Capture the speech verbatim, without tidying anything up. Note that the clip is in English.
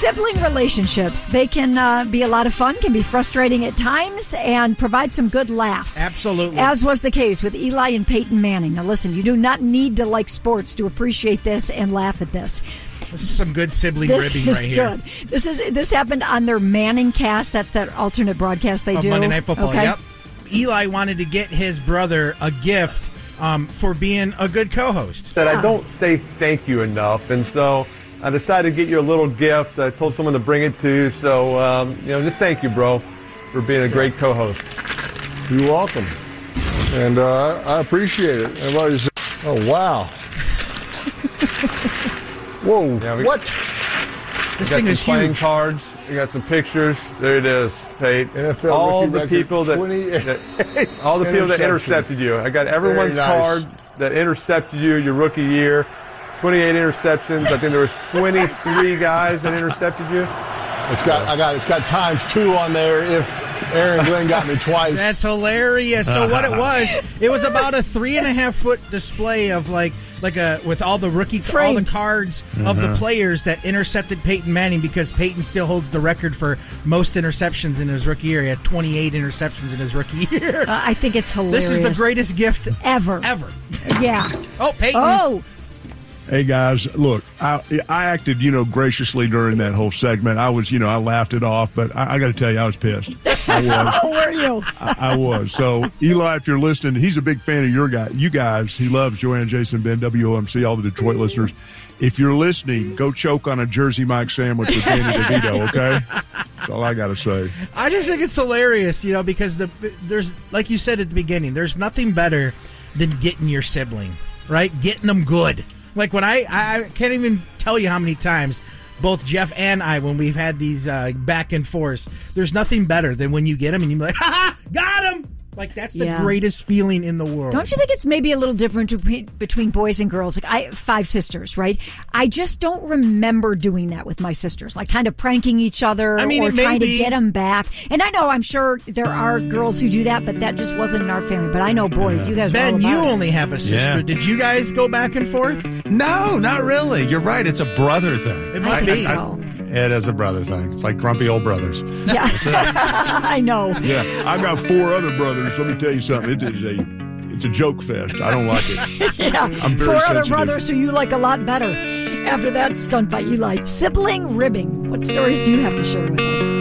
Sibling relationships, they can uh, be a lot of fun, can be frustrating at times, and provide some good laughs. Absolutely. As was the case with Eli and Peyton Manning. Now listen, you do not need to like sports to appreciate this and laugh at this. This is some good sibling this ribbing is right here. Good. This is this happened on their Manning cast. That's that alternate broadcast they of do. Monday Night Football, okay. Yep. Eli wanted to get his brother a gift um, for being a good co-host. That I don't say thank you enough, and so I decided to get you a little gift. I told someone to bring it to you, so um, you know, just thank you, bro, for being a great co-host. You're welcome, and uh, I appreciate it. Everybody's, oh wow, whoa, yeah, we, what? This got thing some is playing huge. cards. We got some pictures. There it is, Pate. N F L all rookie the record, people that, twenty that all the people that interception. intercepted you. I got everyone's Very nice. card that intercepted you your rookie year. twenty-eight interceptions. I think there was twenty-three guys that intercepted you. It's got I got it's got times two on there if Aaron Glenn got me twice. That's hilarious. So what it was, it was about a three and a half foot display of like like a with all the rookie Framed. all the cards of the players that intercepted Peyton Manning, because Peyton still holds the record for most interceptions in his rookie year. He had twenty-eight interceptions in his rookie year. Uh, I think it's hilarious. This is the greatest gift ever. Ever. Yeah. Oh, Peyton. Oh. Hey guys, look, I, I acted, you know, graciously during that whole segment. I was, you know, I laughed it off, but I, I got to tell you, I was pissed. I was. How were you? I, I was. So, Eli, if you're listening, he's a big fan of your guy, you guys. He loves Joanne, Jason, Ben, W O M C, all the Detroit listeners. If you're listening, go choke on a Jersey Mike sandwich with Danny DeVito, okay? That's all I got to say. I just think it's hilarious, you know, because the there's, like you said at the beginning, there's nothing better than getting your sibling, right? Getting them good. Like when I, I can't even tell you how many times both Jeff and I, when we've had these uh, back and forth, there's nothing better than when you get them and you're like, ha ha, got him! Like, that's the Yeah. greatest feeling in the world. Don't you think it's maybe a little different between, between boys and girls? Like, I have five sisters, right? I just don't remember doing that with my sisters, like kind of pranking each other I mean, or it may trying be- to get them back. And I know, I'm sure there are girls who do that, but that just wasn't in our family. But I know boys, you guys are all Ben, about you it. only have a sister. Yeah. Did you guys go back and forth? No, not really. You're right. It's a brother thing. It I must think be. so. It is a brother thing. It's like grumpy old brothers. Yeah. I know. Yeah, I got four other brothers. Let me tell you something. It is a, it's a joke fest. I don't like it. Yeah. I'm very Four other sensitive. brothers who you like a lot better after that stunt by Eli. Sibling ribbing. What stories do you have to share with us?